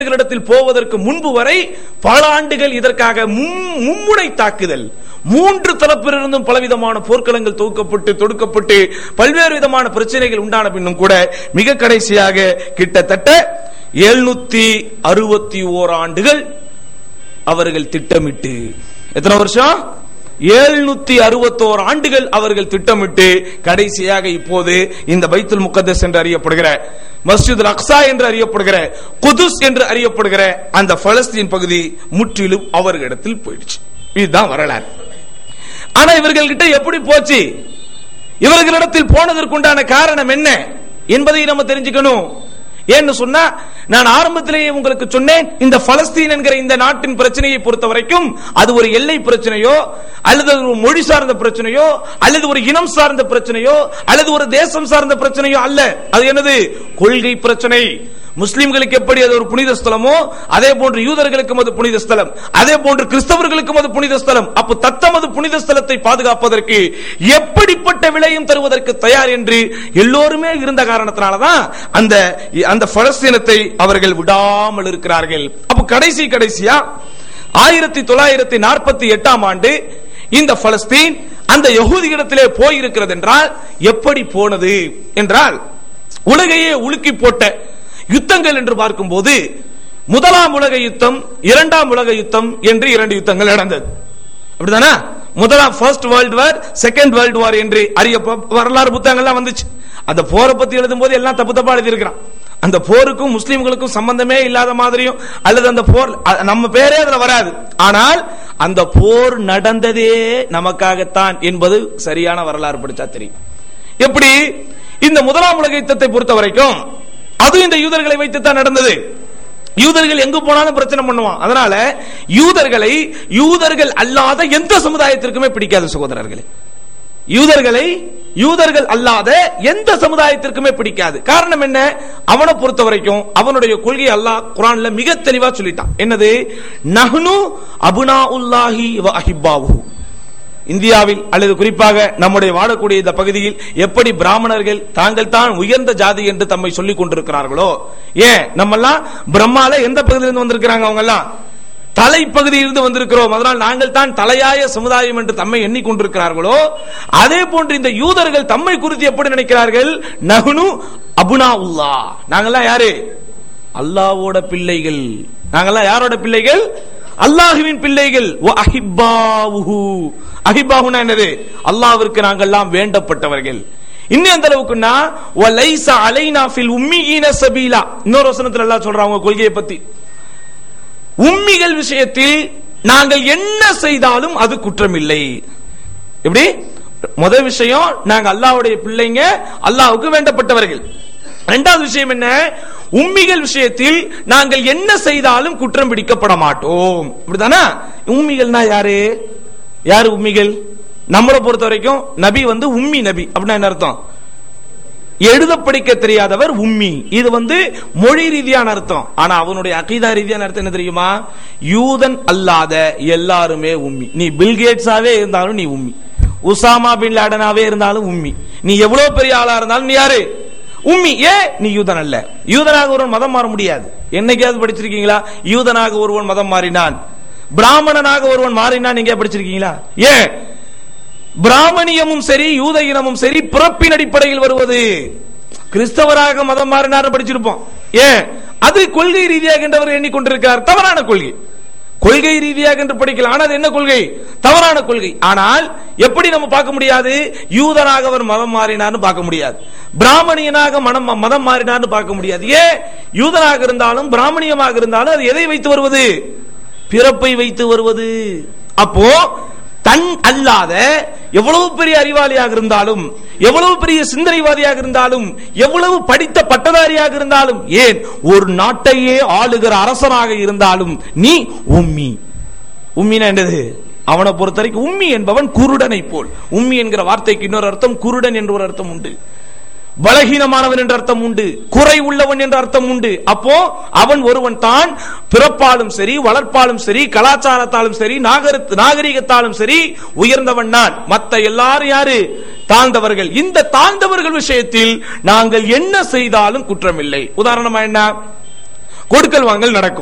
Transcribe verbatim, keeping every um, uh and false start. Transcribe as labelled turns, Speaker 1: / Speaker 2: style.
Speaker 1: இடத்தில் போவதற்கு முன்பு வரை பல ஆண்டுகள் இதற்காக மும்முனை தாக்குதல், மூன்று தரப்பிலிருந்தும் பலவிதமான போர்க்களங்கள் தொகுக்கப்பட்டு தொடுக்கப்பட்டு பல்வேறு விதமான பிரச்சனைகள் உண்டான பின்னும் கூட மிக கடைசியாக கிட்டத்தட்ட எழுநூத்தி அறுபத்தி ஓர் ஆண்டுகள் அவர்கள் திட்டமிட்டு, எத்தனை வருஷம்? எழுநூத்தி அறுபத்தோரு ஆண்டுகள் அவர்கள் திட்டமிட்டு கடைசியாக இப்போது இந்த பைத்துல் முகத்தஸ் என்று அறியப்படுகிற, மஸ்ஜித் அக்ஸா என்று அறியப்படுகிற, குதுஸ் என்று அறியப்படுகிற அந்த பலஸ்தீன் பகுதி முற்றிலும் அவர்களிடத்தில் போயிடுச்சு. இதுதான் வரலாறு. ஆனா இவர்கள்கிட்ட எப்படி போச்சு, இவர்களிடத்தில் போனதற்குண்டான காரணம் என்ன என்பதை நம்ம தெரிஞ்சுக்கணும். ஏன்னு சொன்னா, நான் ஆரம்பத்திலேயே உங்களுக்கு சொன்னேன், இந்த பலஸ்தீன் என்கிற இந்த நாட்டின் பிரச்சனையை பொறுத்த வரைக்கும் அது ஒரு எல்லை பிரச்சனையோ அல்லது ஒரு மொழி சார்ந்த பிரச்சனையோ அல்லது ஒரு இனம் சார்ந்த பிரச்சனையோ அல்லது ஒரு தேசம் சார்ந்த பிரச்சனையோ அல்ல. அது என்னது? கொள்கை பிரச்சனை. முஸ்லிம்களுக்கு எப்படி அது ஒரு புனித ஸ்தலமோ அதே போன்று யூதர்களுக்கும் அது புனித ஸ்தலம், அதே போன்று கிறிஸ்தவர்களுக்கும் அது புனித ஸ்தலம். அப்ப தத்தமது புனித ஸ்தலத்தை பாதுகாப்பதற்கு எப்படிப்பட்ட விலையும் தருவதற்கு தயார் என்று எல்லோருமே இருந்த காரணத்தினாலதான் அந்த அந்த பலஸ்தீனத்தை அவர்கள் விடாமல் இருக்கிறார்கள். அப்ப கடைசி கடைசியா ஆயிரத்தி தொள்ளாயிரத்தி நாற்பத்தி எட்டாம் ஆண்டு இந்த பலஸ்தீன் அந்த யகூதியிடத்திலே போயிருக்கிறது என்றால் எப்படி போனது என்றால், உலகையே உலுக்கி போட்ட யுத்தங்கள் என்று பார்க்கும் போது முதலாம் உலக யுத்தம், இரண்டாம் உலக யுத்தம் என்று இரண்டு யுத்தங்கள் நடந்தது. அப்படிதானே? முதலாம் first world war, second world war என்று அறிய வரலாறு புத்தகங்கள்லாம் வந்துச்சு. அந்த போரை பத்தி எழுதும் போது எல்லாம் தப்பு தப்பா எழுதி இருக்கிறான். அந்த போருக்கும் முஸ்லிம்களுக்கும் சம்பந்தமே இல்லாத மாதிரியும் அல்லது அந்த போர் நம்ம பேரே அதுல வராது. ஆனால் அந்த போர் நடந்ததே நமக்காகத்தான் என்பது சரியான வரலாறு படிச்சா தெரியும். எப்படி? இந்த முதலாம் உலக யுத்தத்தை பொறுத்த வரைக்கும் அது இந்த யூதர்களை வைத்துத்தான் நடந்தது. யூதர்கள் எங்கு போனாலும் பிரச்சனை பண்ணுவான். அதனால யூதர்களை யூதர்கள் அல்லாத எந்த சமுதாயத்திற்குமே பிடிக்காத சகோதரர்களே. யூதர்களை யூதர்கள் அல்லாத எந்த சமுதாயத்திற்குமே பிடிக்காது. காரணம் என்ன? அவனை பொறுத்த வரைக்கும் அவனுடைய கொள்கை அல்லாஹ் குர்ஆன்ல மிக தெளிவா சொல்லிட்டான். என்னது? நஹ்னு அபுனாஉல்லாஹி வ அஹிப்பாஹு. இந்தியாவில் அல்லது குறிப்பாக நம்முடைய வாழக்கூடிய இந்த பகுதியில் எப்படி பிராமணர்கள் தாங்கள் தான் உயர்ந்த ஜாதி என்று தம்மை சொல்லிக் கொண்டிருக்கிறார்களோ, ஏன் நம்ம எல்லாம் பிரம்மால எந்த பகுதியிலிருந்து வந்திருக்கிறாங்க? அவங்க எல்லாம் தலைப்பகுதியிலிருந்து வந்திருக்கிறோம், அதனால் நாங்கள் தான் தலையாய சமுதாயம் என்று தம்மை எண்ணிக்கொண்டிருக்கிறார்களோ, அதே போன்று இந்த யூதர்கள் தம்மை குறித்து எப்படி நினைக்கிறார்கள்? நஹ்னு அபுனாஉல்லாஹ். நாங்கெல்லாம் யாரு? அல்லாஹ்வோட பிள்ளைகள். நாங்கெல்லாம் யாரோட பிள்ளைகள்? அல்லாஹ்வின் பிள்ளைகள். அஹிப்பாஹு. அஹிப்பாஹுனா என்னது? அல்லாஹ்விற்கு நாங்கெல்லாம் வேண்டப்பட்டவர்கள். இன்னும் அந்த அளவுக்குன்னா வலைஸ அலைனா ஃபில் உம்மீன சபீலா. இன்னொரு வசனத்துல அல்லாஹ் சொல்றாங்க அவங்க கொள்கையை பத்தி, உம்மிகள் விஷயத்தில் நாங்கள் என்ன செய்தாலும் அது குற்றமில்லை. எப்படி? முதல் விஷயம், நாங்க அல்லாஹ்வுடைய பிள்ளைங்க, அல்லாஹ்வுக்கு வேண்டப்பட்டவர்கள். இரண்டாவது விஷயம் என்ன? உம்மிகள் விஷயத்தில் நாங்கள் என்ன செய்தாலும் குற்றம் பிடிக்கப்பட மாட்டோம். இப்படிதானே? உம்மிகள்னா யாரு? யாரு உம்மிகள்? நம்மளை பொறுத்த வரைக்கும் நபி வந்து உம்மி நபி. அப்படின்னா என்ன அர்த்தம்? எழுத படிக்க தெரியாதவர் உம்மி. இது வந்து மொழி ரீதியான அர்த்தம். ஆனா அவனுடைய அகீதா ரீதியான அர்த்தம் என்ன தெரியுமா? யூதன் அல்லாத எல்லாருமே உம்மி. நீ பில்கேட்ஸாவே இருந்தாலும் நீ உம்மி, உசாமா பின் லாடனாவே இருந்தாலும் உம்மி, நீ எவ்வளவு பெரிய ஆளா இருந்தாலும் நீ யாரு? உம்மி. ஏ நீ யூதன் அல்ல. யூதனாக ஒருவன் மதம் மாற முடியாது. என்னைக்காவது படிச்சிருக்கீங்களா யூதனாக ஒருவன் மதம் மாறினான், பிராமணனாக ஒருவன் மாறினான்? நீங்க படிச்சிருக்கீங்களா? ஏன்? பிராமணியமும் சரி யூத இனமும் சரி பிறப்பின் அடிப்படையில் வருவது. கிறிஸ்தவராக மதம் மாறினார் படிச்சிருப்போம். ஏன்? அது கொள்கை ரீதியாக என்றவர் எண்ணிக்கொண்டிருக்கிறார். தவறான கொள்கை. கொள்கை ரீதியாக என்று படிக்கலாம், ஆனால் என்ன கொள்கை? தவறான கொள்கை. ஆனால் எப்படி நம்ம பார்க்க முடியாது? யூதனாக அவர் மதம் மாறினார்னு பார்க்க முடியாது, பிராமணியனாக மனம் மதம் மாறினார்னு பார்க்க முடியாது. ஏன்? யூதனாக இருந்தாலும் பிராமணியமாக இருந்தாலும் அது எதை வைத்து வருவது? பிறப்பை வைத்து வருவது. அப்போ தன் அல்லாத எவ்வளவு பெரிய அறிவாளியாக இருந்தாலும், எவ்வளவு பெரிய சிந்தனைவாதியாக இருந்தாலும், எவ்வளவு படித்த பட்டதாரியாக இருந்தாலும், ஏன் ஒரு நாட்டையே ஆளுகிற அரசனாக இருந்தாலும் நீ உம்மி. உம்மினா என்னது? அவனை பொறுத்த வரைக்கும் உம்மி என்பவன் குருடனை போல். உம்மி என்கிற வார்த்தைக்கு இன்னொரு அர்த்தம் குருடன் என்ற ஒரு அர்த்தம் உண்டு, பலகீனமானவன் என்ற அர்த்தம் உண்டு, குறை உள்ளவன் என்ற அர்த்தம் உண்டு. அப்போ அவன் ஒருவன் தான் பிறப்பாலும் சரி வளர்ப்பாலும் சரி கலாச்சாரத்தாலும் சரி நாகரிகத்தாலும் சரி உயர்ந்தவன் நான். மற்ற எல்லாரும் யாரு? தாழ்ந்தவர்கள். இந்த தாழ்ந்தவர்கள் விஷயத்தில் நாங்கள் என்ன செய்தாலும் குற்றமில்லை. உதாரணமா என்ன? கொடுக்கல் வாங்கல் நடக்கும்.